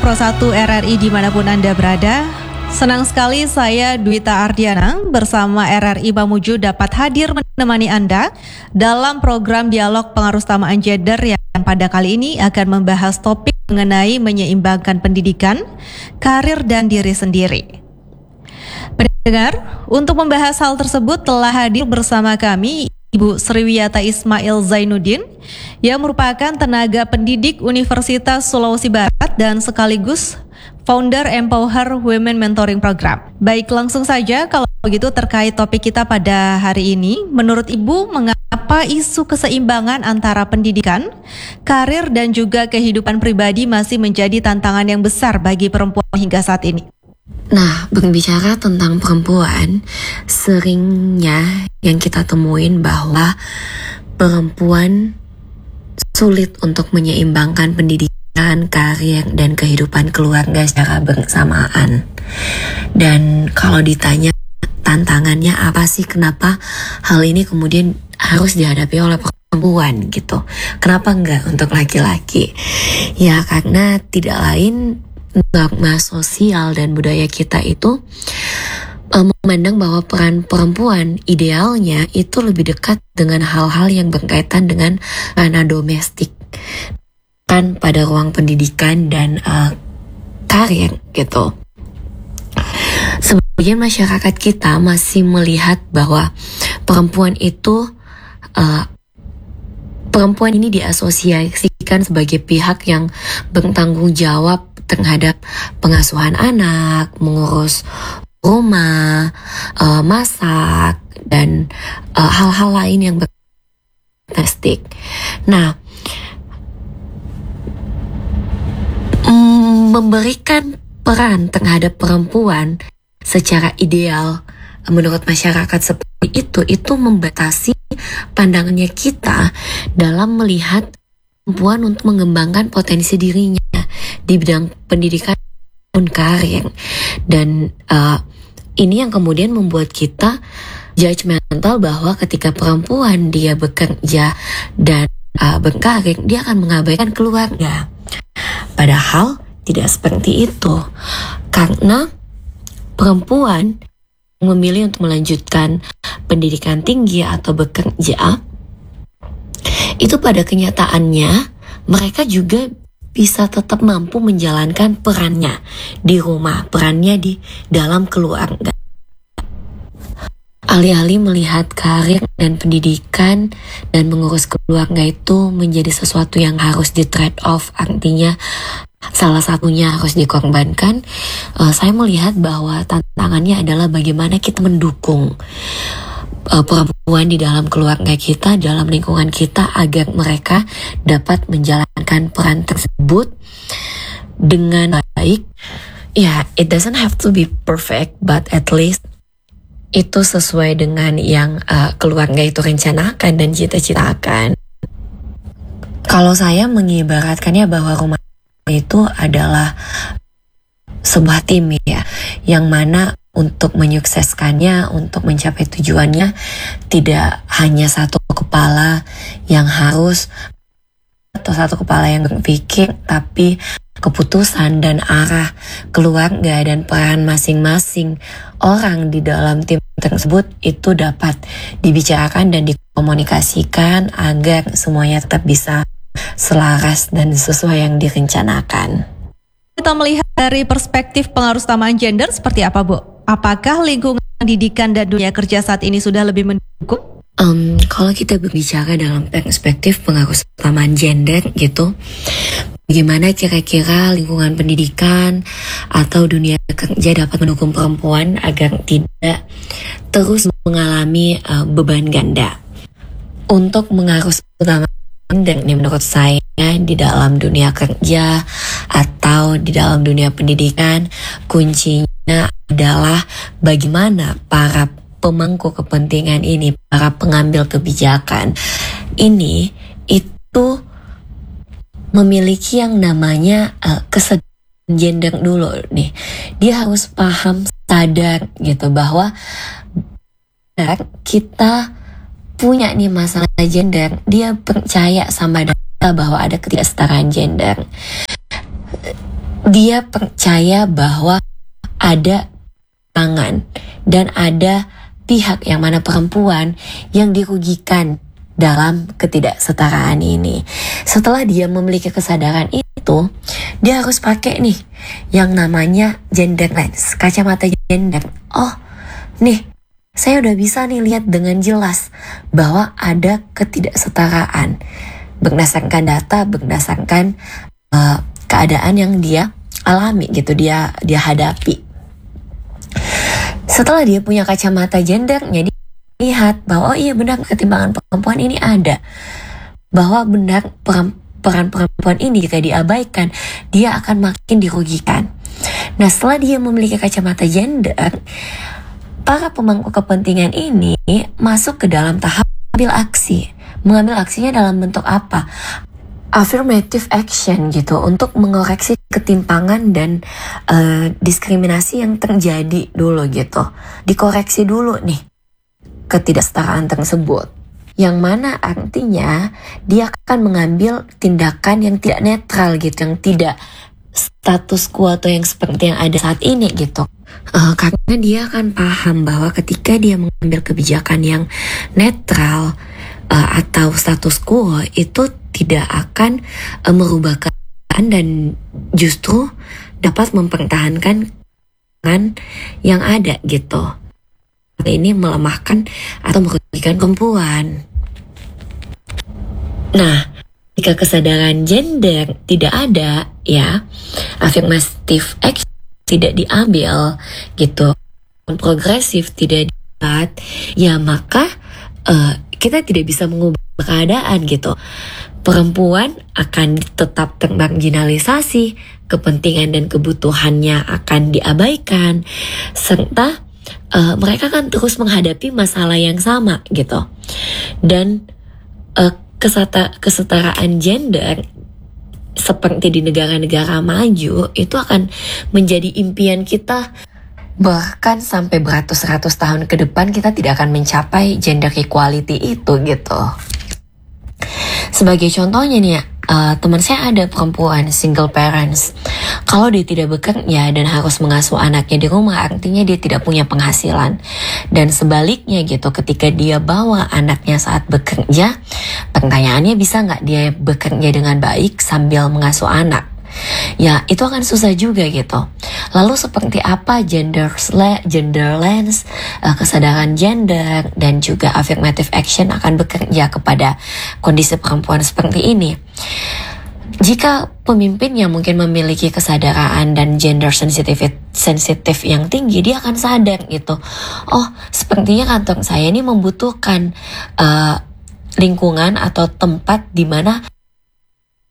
Pro 1 RRI dimanapun Anda berada. Senang sekali saya Dwita Ardiana bersama RRI Mamuju dapat hadir menemani Anda dalam program Dialog Pengarustamaan Gender yang pada kali ini akan membahas topik mengenai menyeimbangkan pendidikan, karir dan diri sendiri. Pendengar, untuk membahas hal tersebut telah hadir bersama kami Ibu Sriwiyata Ismail Zainuddin yang merupakan tenaga pendidik Universitas Sulawesi Barat dan sekaligus founder Empower Women Mentoring Program. Baik, langsung saja kalau begitu terkait topik kita pada hari ini. Menurut Ibu, mengapa isu keseimbangan antara pendidikan, karir dan juga kehidupan pribadi masih menjadi tantangan yang besar bagi perempuan hingga saat ini? Nah, berbicara tentang perempuan, seringnya yang kita temuin bahwa perempuan sulit untuk menyeimbangkan pendidikan, karir, dan kehidupan keluarga secara bersamaan. Dan kalau ditanya tantangannya apa sih, kenapa hal ini kemudian harus dihadapi oleh perempuan gitu? Kenapa enggak untuk laki-laki? Ya karena tidak lain norma sosial dan budaya kita itu memandang bahwa peran perempuan idealnya itu lebih dekat dengan hal-hal yang berkaitan dengan ranah domestik, kan pada ruang pendidikan dan karir gitu. Sebagian masyarakat kita masih melihat bahwa perempuan itu perempuan ini diasosiasikan sebagai pihak yang bertanggung jawab terhadap pengasuhan anak, mengurus rumah, masak, dan hal-hal lain yang domestik. Nah, memberikan peran terhadap perempuan secara ideal menurut masyarakat seperti itu membatasi pandangannya kita dalam melihat perempuan untuk mengembangkan potensi dirinya di bidang pendidikan dan karir. Dan ini yang kemudian membuat kita judgmental bahwa ketika perempuan dia bekerja dan berkarir, dia akan mengabaikan keluarga. Padahal tidak seperti itu, karena perempuan memilih untuk melanjutkan pendidikan tinggi atau bekerja, itu pada kenyataannya mereka juga bisa tetap mampu menjalankan perannya di rumah, perannya di dalam keluarga. Alih-alih melihat karir dan pendidikan dan mengurus keluarga itu menjadi sesuatu yang harus di trade off, artinya salah satunya harus dikorbankan, saya melihat bahwa tantangannya adalah bagaimana kita mendukung perempuan di dalam keluarga kita, dalam lingkungan kita, agar mereka dapat menjalankan peran tersebut dengan baik. Ya, it doesn't have to be perfect, but at least itu sesuai dengan yang keluarga itu rencanakan dan cita-citakan. Kalau saya mengibaratkannya bahwa rumah itu adalah sebuah tim ya, yang mana untuk menyukseskannya, untuk mencapai tujuannya, tidak hanya satu kepala yang harus atau satu kepala yang berpikir, tapi keputusan dan arah keluarga dan peran masing-masing orang di dalam tim tersebut itu dapat dibicarakan dan dikomunikasikan agar semuanya tetap bisa selaras dan sesuai yang direncanakan. Kita melihat dari perspektif pengarustamaan gender seperti apa, Bu? Apakah lingkungan pendidikan dan dunia kerja saat ini sudah lebih mendukung? Kalau kita berbicara dalam perspektif pengarustamaan gender gitu, bagaimana kira-kira lingkungan pendidikan atau dunia kerja dapat mendukung perempuan agar tidak terus mengalami beban ganda? Untuk mengarusutamakan gender ini menurut saya di dalam dunia kerja atau di dalam dunia pendidikan, kuncinya adalah bagaimana para pemangku kepentingan ini, para pengambil kebijakan ini itu memiliki yang namanya kesadaran gender dulu nih. Dia harus paham, sadar gitu bahwa kita punya nih masalah gender. Dia percaya sama data bahwa ada ketidaksetaraan gender. dia percaya bahwa ada tangan dan ada pihak yang mana perempuan yang dirugikan dalam ketidaksetaraan ini. Setelah dia memiliki kesadaran itu, dia harus pakai nih yang namanya gender lens, kacamata gender. Oh, nih saya udah bisa nih lihat dengan jelas bahwa ada ketidaksetaraan berdasarkan data, berdasarkan keadaan yang dia alami gitu, dia hadapi. Setelah dia punya kacamata gendernya, dia lihat bahwa oh iya benar ketimpangan perempuan ini ada, bahwa benar peran perempuan ini jika diabaikan dia akan makin dirugikan. Nah, setelah dia memiliki kacamata gender, para pemangku kepentingan ini masuk ke dalam tahap mengambil aksi. Mengambil aksinya dalam bentuk apa? Affirmative action gitu, untuk mengoreksi ketimpangan dan diskriminasi yang terjadi dulu gitu. Dikoreksi dulu nih ketidaksetaraan tersebut. Yang mana artinya dia akan mengambil tindakan yang tidak netral gitu, yang tidak status quo atau yang seperti yang ada saat ini gitu. Karena dia akan paham bahwa ketika dia mengambil kebijakan yang netral atau status quo, itu tidak akan merubah keadaan dan justru dapat mempertahankan yang ada gitu. Ini melemahkan atau merugikan perempuan. Nah, jika kesadaran gender tidak ada, ya, affirmative action tidak diambil gitu, progresif tidak dibuat, ya maka kita tidak bisa mengubah keadaan gitu. Perempuan akan tetap termarginalisasi, kepentingan dan kebutuhannya akan diabaikan, serta mereka kan terus menghadapi masalah yang sama gitu. Dan kesetaraan gender seperti di negara-negara maju itu akan menjadi impian kita. Bahkan sampai beratus-ratus tahun ke depan kita tidak akan mencapai gender equality itu gitu. Sebagai contohnya nih ya, teman saya ada perempuan single parents. Kalau dia tidak bekerja dan harus mengasuh anaknya di rumah, artinya dia tidak punya penghasilan. Dan sebaliknya gitu, ketika dia bawa anaknya saat bekerja, pertanyaannya bisa nggak dia bekerja dengan baik sambil mengasuh anak? Ya, itu akan susah juga gitu. Lalu seperti apa gender lens, kesadaran gender, dan juga affirmative action akan bekerja kepada kondisi perempuan seperti ini? Jika pemimpinnya mungkin memiliki kesadaran dan gender sensitif yang tinggi, dia akan sadar gitu. Oh, sepertinya kantor saya ini membutuhkan lingkungan atau tempat di mana